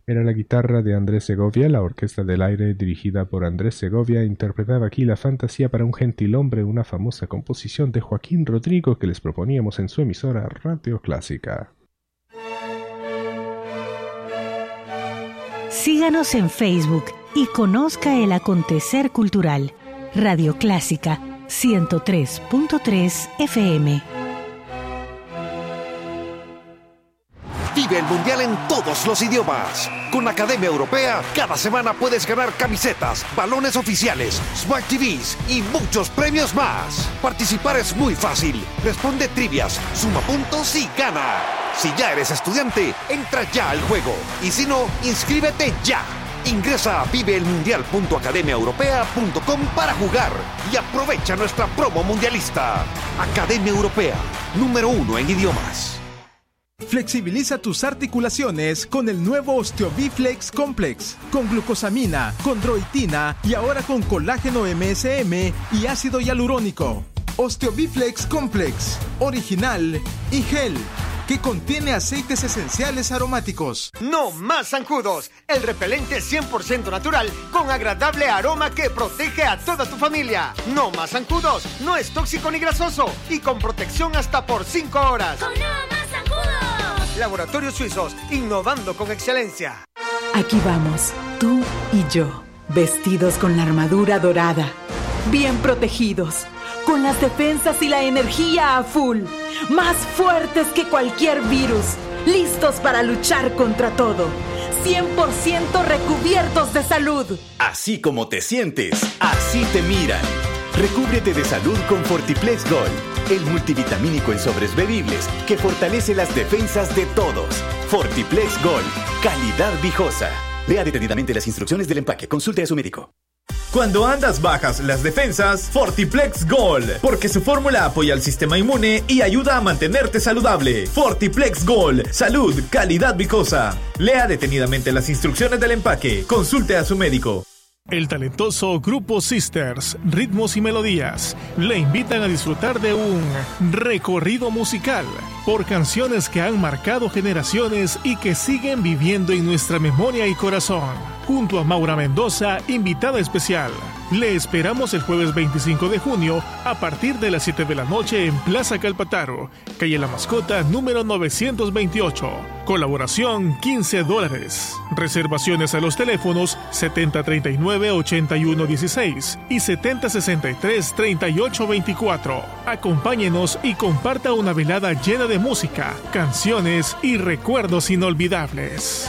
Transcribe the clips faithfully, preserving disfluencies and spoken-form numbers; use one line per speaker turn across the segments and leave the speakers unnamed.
Era la guitarra de Andrés Segovia. La Orquesta del Aire, dirigida por Andrés Segovia, interpretaba aquí La Fantasía para un gentilhombre, una famosa composición de Joaquín Rodrigo que les proponíamos en su emisora Radio Clásica.
Síganos en Facebook y conozca el acontecer cultural. Radio Clásica ciento tres punto tres F M.
Vive el Mundial en todos los idiomas. Con Academia Europea, cada semana puedes ganar camisetas, balones oficiales, Smart T Vs y muchos premios más. Participar es muy fácil. Responde trivias, suma puntos y gana. Si ya eres estudiante, entra ya al juego. Y si no, inscríbete ya. Ingresa a vive el mundial punto academia europea punto com para jugar y aprovecha nuestra promo mundialista. Academia Europea, número uno en idiomas.
Flexibiliza tus articulaciones con el nuevo OsteoBiflex Complex, con glucosamina, chondroitina y ahora con colágeno M S M y ácido hialurónico. OsteoBiflex Complex, original y gel, que contiene aceites esenciales aromáticos.
No más zancudos, el repelente cien por ciento natural con agradable aroma que protege a toda tu familia. No más zancudos, no es tóxico ni grasoso y con protección hasta por cinco horas.
¡Con no más zancudos!
Laboratorios Suizos, innovando con excelencia.
Aquí vamos, tú y yo, vestidos con la armadura dorada, bien protegidos, con las defensas y la energía a full, más fuertes que cualquier virus, listos para luchar contra todo, cien por ciento recubiertos de salud.
Así como te sientes, así te miran. Recúbrete de salud con Fortiplex Gold, el multivitamínico en sobres bebibles que fortalece las defensas de todos. Fortiplex Gold, calidad viejosa. Lea detenidamente las instrucciones del empaque. Consulte a su médico.
Cuando andas bajas las defensas, Fortiplex Gold, porque su fórmula apoya al sistema inmune y ayuda a mantenerte saludable. Fortiplex Gold, salud, calidad viscosa. Lea detenidamente las instrucciones del empaque. Consulte a su médico.
El talentoso Grupo Sisters, Ritmos y Melodías, le invitan a disfrutar de un recorrido musical por canciones que han marcado generaciones y que siguen viviendo en nuestra memoria y corazón. Junto a Maura Mendoza, invitada especial. Le esperamos el jueves veinticinco de junio a partir de las siete de la noche en Plaza Calpataro, calle La Mascota, número novecientos veintiocho. Colaboración quince dólares. Reservaciones a los teléfonos setenta treinta y nueve ochenta y uno dieciséis y setenta sesenta y tres treinta y ocho veinticuatro. Acompáñenos y comparta una velada llena de música, canciones y recuerdos inolvidables.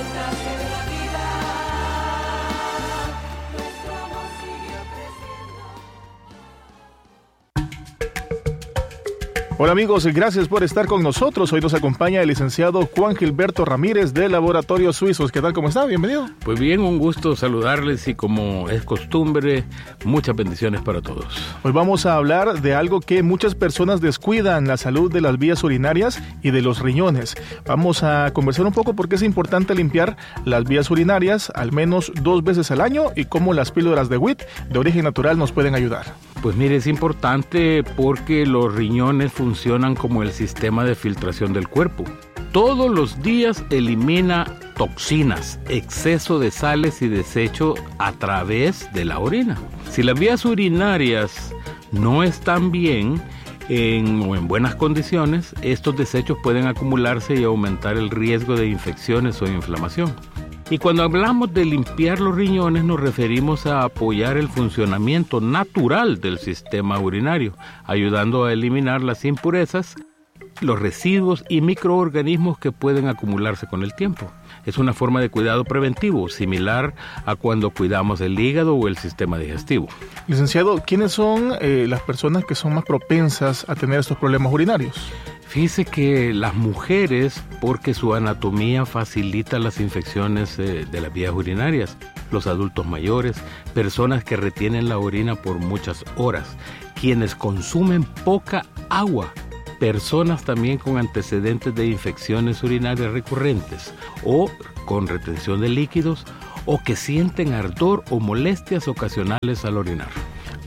Hola amigos, gracias por estar con nosotros. Hoy nos acompaña el licenciado Juan Gilberto Ramírez de Laboratorios Suizos. ¿Qué tal? ¿Cómo está? Bienvenido.
Pues bien, un gusto saludarles y como es costumbre, muchas bendiciones para todos.
Hoy vamos a hablar de algo que muchas personas descuidan, la salud de las vías urinarias y de los riñones. Vamos a conversar un poco por qué es importante limpiar las vías urinarias al menos dos veces al año y cómo las píldoras de W I T de origen natural nos pueden ayudar.
Pues mire, es importante porque los riñones funcionan como el sistema de filtración del cuerpo. Todos los días elimina toxinas, exceso de sales y desecho a través de la orina. Si las vías urinarias no están bien en, o en buenas condiciones, estos desechos pueden acumularse y aumentar el riesgo de infecciones o inflamación. Y cuando hablamos de limpiar los riñones nos referimos a apoyar el funcionamiento natural del sistema urinario, ayudando a eliminar las impurezas, los residuos y microorganismos que pueden acumularse con el tiempo. Es una forma de cuidado preventivo, similar a cuando cuidamos el hígado o el sistema digestivo.
Licenciado, ¿quiénes son eh, las personas que son más propensas a tener estos problemas urinarios?
Fíjese que las mujeres, porque su anatomía facilita las infecciones eh, de las vías urinarias, los adultos mayores, personas que retienen la orina por muchas horas, quienes consumen poca agua, personas también con antecedentes de infecciones urinarias recurrentes o con retención de líquidos o que sienten ardor o molestias ocasionales al orinar.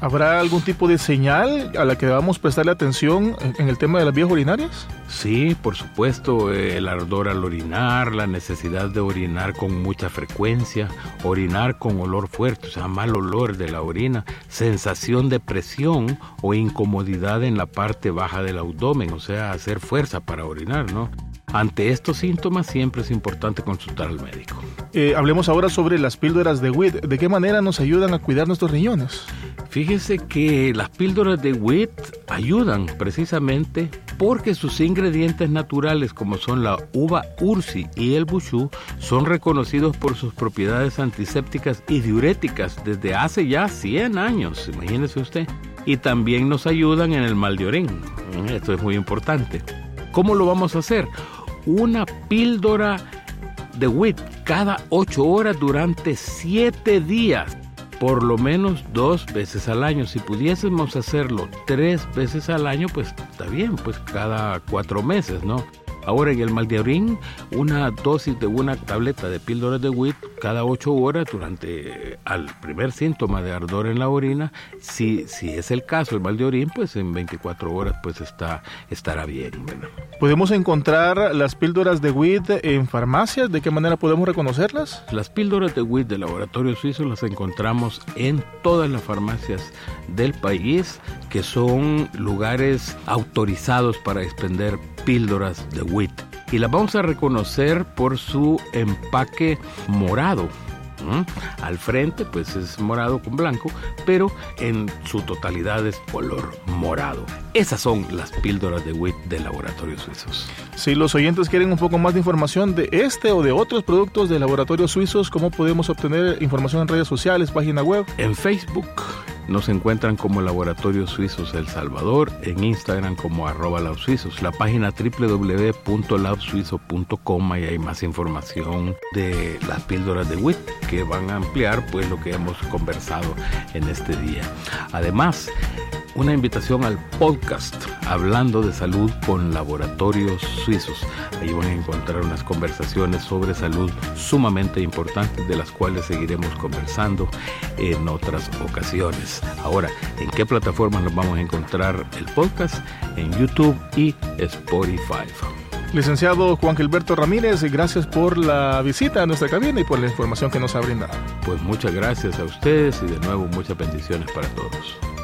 ¿Habrá algún tipo de señal a la que debamos prestarle atención en el tema de las vías urinarias?
Sí, por supuesto, el ardor al orinar, la necesidad de orinar con mucha frecuencia, orinar con olor fuerte, o sea, mal olor de la orina, sensación de presión o incomodidad en la parte baja del abdomen, o sea, hacer fuerza para orinar, ¿no? Ante estos síntomas siempre es importante consultar al médico.
Eh, hablemos ahora sobre las píldoras de W I T. ¿De qué manera nos ayudan a cuidar nuestros riñones?
Fíjese que las píldoras de W I T ayudan precisamente porque sus ingredientes naturales, como son la uva ursi y el buchú, son reconocidos por sus propiedades antisépticas y diuréticas desde hace ya cien años, imagínese usted. Y también nos ayudan en el mal de orín. Esto es muy importante. ¿Cómo lo vamos a hacer? Una píldora de W I T cada ocho horas durante siete días, por lo menos dos veces al año. Si pudiésemos hacerlo tres veces al año, pues está bien, pues cada cuatro meses, ¿no? Ahora en el mal de orín, una dosis de una tableta de píldoras de W I T cada ocho horas durante al primer síntoma de ardor en la orina. Si, si es el caso, el mal de orín, pues en veinticuatro horas pues está, estará bien, ¿verdad?
¿Podemos encontrar las píldoras de W I T en farmacias? ¿De qué manera podemos reconocerlas?
Las píldoras de W I T del laboratorio suizo las encontramos en todas las farmacias del país, que son lugares autorizados para expender píldoras de W I T. Y las vamos a reconocer por su empaque morado. ¿Mm? Al frente pues es morado con blanco, pero en su totalidad es color morado. Esas son las píldoras de W I T de laboratorios suizos.
Si los oyentes quieren un poco más de información de este o de otros productos de laboratorios suizos, ¿cómo podemos obtener información en redes sociales, página web?
En Facebook nos encuentran como Laboratorios Suizos El Salvador, en Instagram como arroba labsuizos, la página doble u doble u doble u punto lab suizo punto com, y hay más información de las píldoras de W I T que van a ampliar pues lo que hemos conversado en este día. Además, una invitación al podcast Hablando de Salud con Laboratorios Suizos. Ahí van a encontrar unas conversaciones sobre salud sumamente importantes, de las cuales seguiremos conversando en otras ocasiones. Ahora, ¿en qué plataformas nos vamos a encontrar el podcast? En YouTube y Spotify.
Licenciado Juan Gilberto Ramírez, gracias por la visita a nuestra cabina y por la información que nos ha brindado.
Pues muchas gracias a ustedes y de nuevo muchas bendiciones para todos.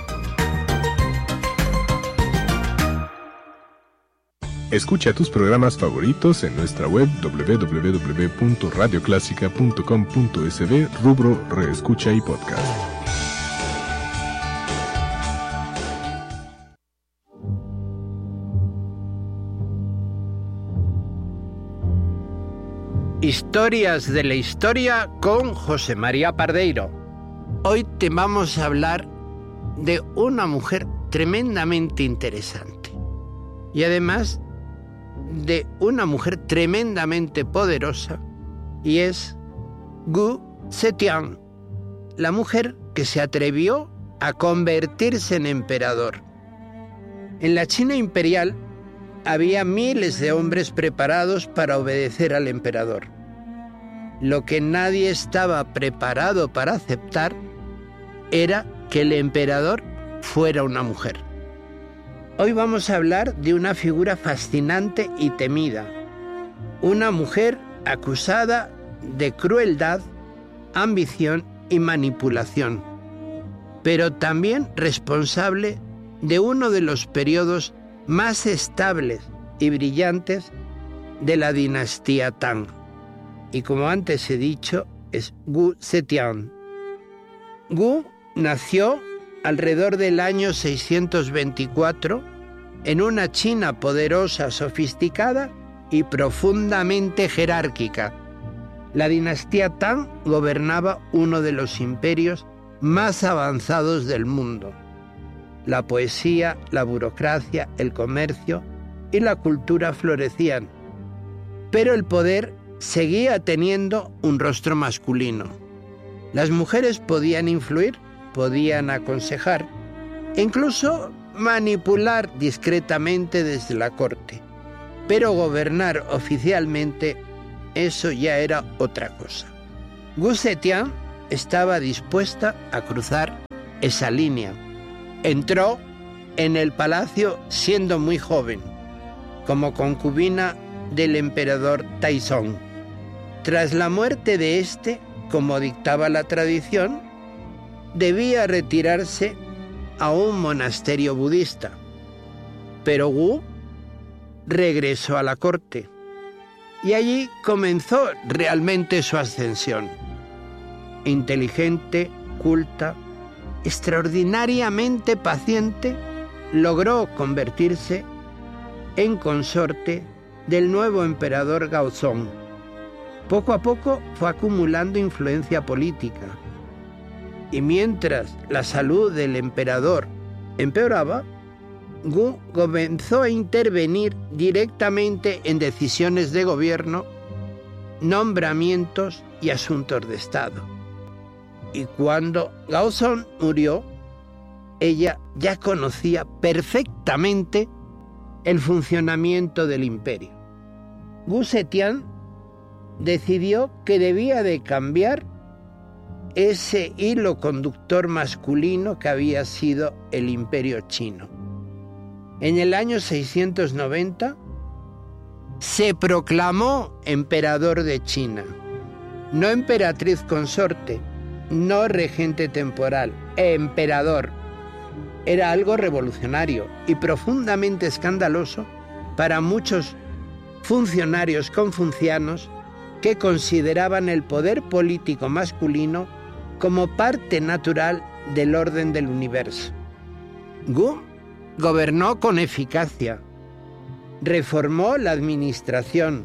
Escucha tus programas favoritos en nuestra web doble u doble u doble u punto radio clásica punto com punto es be, rubro Reescucha y Podcast.
Historias de la historia con José María Pardeiro. Hoy te vamos a hablar de una mujer tremendamente interesante y además de una mujer tremendamente poderosa, y es Wu Zetian, la mujer que se atrevió a convertirse en emperador. En la China imperial había miles de hombres preparados para obedecer al emperador. Lo que nadie estaba preparado para aceptar era que el emperador fuera una mujer. Hoy vamos a hablar de una figura fascinante y temida, una mujer acusada de crueldad, ambición y manipulación, pero también responsable de uno de los periodos más estables y brillantes de la dinastía Tang. Y como antes he dicho, es Wu Zetian. Wu nació alrededor del año seiscientos veinticuatro en una China poderosa, sofisticada y profundamente jerárquica. La dinastía Tang gobernaba uno de los imperios más avanzados del mundo. La poesía, la burocracia, el comercio y la cultura florecían, pero el poder seguía teniendo un rostro masculino. Las mujeres podían influir, podían aconsejar e incluso manipular discretamente desde la corte, pero gobernar oficialmente, eso ya era otra cosa. Wu Zetian estaba dispuesta a cruzar esa línea Entró en el palacio siendo muy joven, como concubina del emperador Taizong. Tras la muerte de este, como dictaba la tradición, debía retirarse a un monasterio budista. Pero Wu regresó a la corte y allí comenzó realmente su ascensión. Inteligente, culta, extraordinariamente paciente, logró convertirse en consorte del nuevo emperador Gaozong. Poco a poco fue acumulando influencia política, y mientras la salud del emperador empeoraba, Wu comenzó a intervenir directamente en decisiones de gobierno, nombramientos y asuntos de Estado. Y cuando Gaozong murió, ella ya conocía perfectamente el funcionamiento del imperio. Wu Zetian decidió que debía de cambiar ese hilo conductor masculino que había sido el imperio chino. En el año seiscientos noventa se proclamó emperador de China, no emperatriz consorte, no regente temporal, emperador. Era algo revolucionario y profundamente escandaloso para muchos funcionarios confucianos que consideraban el poder político masculino como parte natural del orden del universo. Wu gobernó con eficacia, reformó la administración,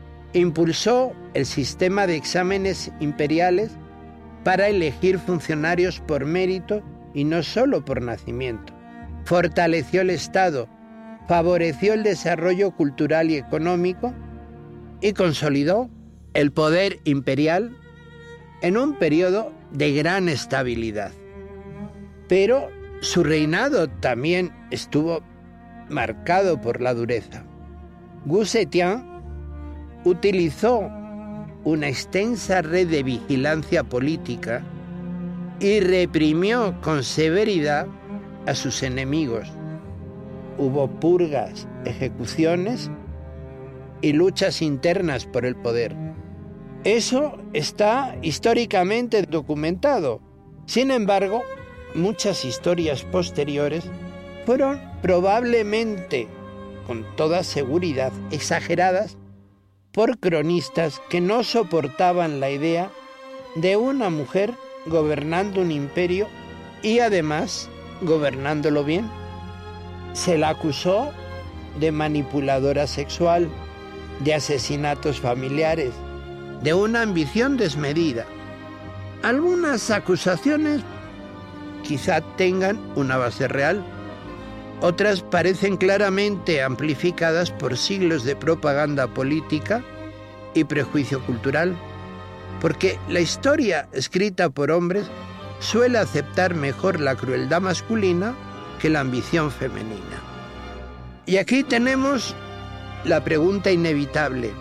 impulsó el sistema de exámenes imperiales para elegir funcionarios por mérito y no solo por nacimiento. Fortaleció el Estado, favoreció el desarrollo cultural y económico y consolidó el poder imperial en un periodo de gran estabilidad. Pero su reinado también estuvo marcado por la dureza. Wu Zetian utilizó una extensa red de vigilancia política y reprimió con severidad a sus enemigos. Hubo purgas, ejecuciones y luchas internas por el poder. Eso está históricamente documentado. Sin embargo, muchas historias posteriores fueron probablemente, con toda seguridad, exageradas por cronistas que no soportaban la idea de una mujer gobernando un imperio y además gobernándolo bien. Se la acusó de manipuladora sexual, de asesinatos familiares, de una ambición desmedida. Algunas acusaciones quizá tengan una base real, otras parecen claramente amplificadas por siglos de propaganda política y prejuicio cultural, porque la historia escrita por hombres suele aceptar mejor la crueldad masculina que la ambición femenina. Y aquí tenemos la pregunta inevitable: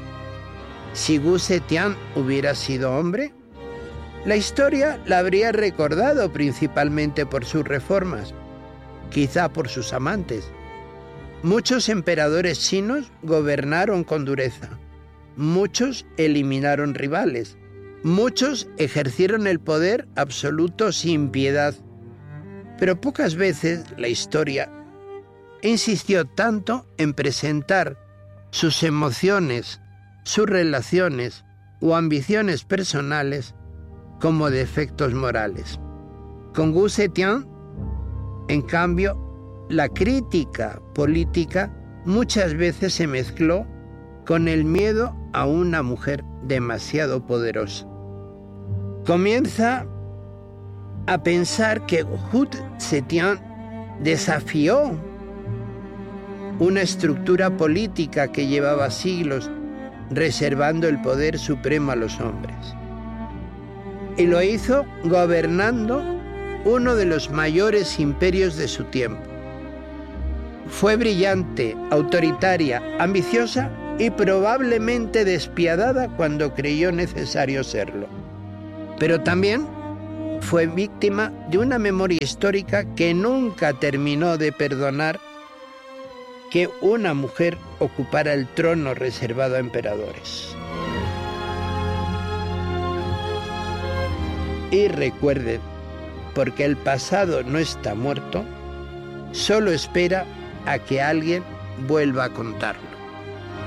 si Wu Zetian hubiera sido hombre, la historia la habría recordado principalmente por sus reformas, quizá por sus amantes. Muchos emperadores chinos gobernaron con dureza, muchos eliminaron rivales, muchos ejercieron el poder absoluto sin piedad, pero pocas veces la historia insistió tanto en presentar sus emociones, sus relaciones o ambiciones personales como defectos morales. Con Wu Zetian, en cambio, la crítica política muchas veces se mezcló con el miedo a una mujer demasiado poderosa. Comienza a pensar que Wu Zetian desafió una estructura política que llevaba siglos reservando el poder supremo a los hombres. Y lo hizo gobernando uno de los mayores imperios de su tiempo. Fue brillante, autoritaria, ambiciosa y probablemente despiadada cuando creyó necesario serlo. Pero también fue víctima de una memoria histórica que nunca terminó de perdonar que una mujer ocupara el trono reservado a emperadores. Y recuerden, porque el pasado no está muerto, solo espera a que alguien vuelva a contarlo.